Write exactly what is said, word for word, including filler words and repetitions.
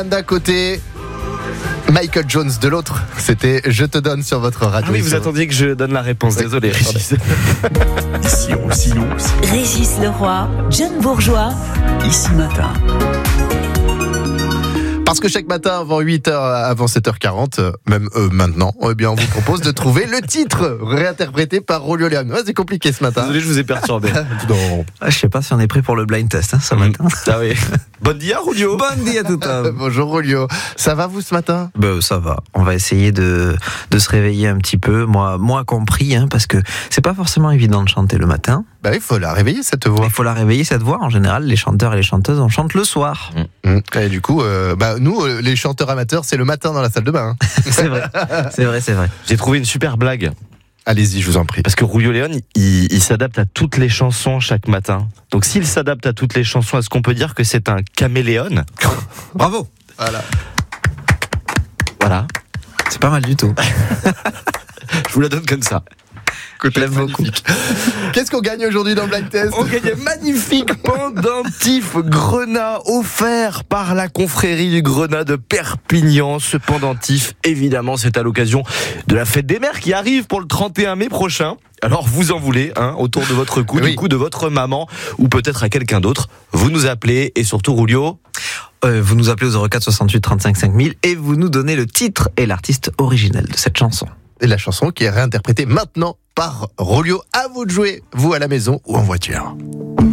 D'un côté, Michael Jones de l'autre, c'était Je te donne sur votre radio. Ah oui, vous attendiez que je donne la réponse, Oui. désolé Régis. Ici Roussillon, Régis Leroy, John Bourgeois. ici matin. Parce que chaque matin avant huit heures, avant sept heures quarante, euh, même euh, maintenant, eh bien, on vous propose de trouver le titre réinterprété par Rolio Leon. Ouais, c'est compliqué ce matin. Désolé, je vous ai perturbé. Non. Ah, je sais pas si on est prêt pour le blind test hein, ce Mm. matin. Ah oui. Bonne dia, Julio. Bon dia à tout à l'heure. Bonjour Rolio, ça va vous ce matin? Ben, ça va. On va essayer de, de se réveiller un petit peu. Moi, moi compris, hein, parce que c'est pas forcément évident de chanter le matin. Bah, il faut la réveiller cette voix. Il faut la réveiller, cette voix. En général, les chanteurs et les chanteuses, on chante le soir. Mmh. Et du coup, euh, bah, nous, euh, les chanteurs amateurs, c'est le matin dans la salle de bain. hein. C'est vrai, c'est vrai, c'est vrai. J'ai trouvé une super blague. Allez-y, je vous en prie. Parce que Julio Leon, il, il s'adapte à toutes les chansons chaque matin. Donc s'il s'adapte à toutes les chansons, est-ce qu'on peut dire que c'est un caméléon? Bravo. Voilà. Voilà. C'est pas mal du tout. Je vous la donne comme ça. Je l'aime beaucoup. Qu'est-ce qu'on gagne aujourd'hui dans le Blind Test? On gagne un magnifique pendentif Grenat offert par la confrérie du Grenat de Perpignan. Ce pendentif, évidemment, c'est à l'occasion de la fête des mères qui arrive pour le trente et un mai prochain. Alors vous en voulez, hein, autour de votre cou, Oui. du cou de votre maman ou peut-être à quelqu'un d'autre. Vous nous appelez et surtout Julio. Euh, vous nous appelez au zéro quatre soixante-huit trente-cinq cinq mille et vous nous donnez le titre et l'artiste originel de cette chanson. Et la chanson qui est réinterprétée maintenant par Rolio. À vous de jouer, vous à la maison ou en voiture.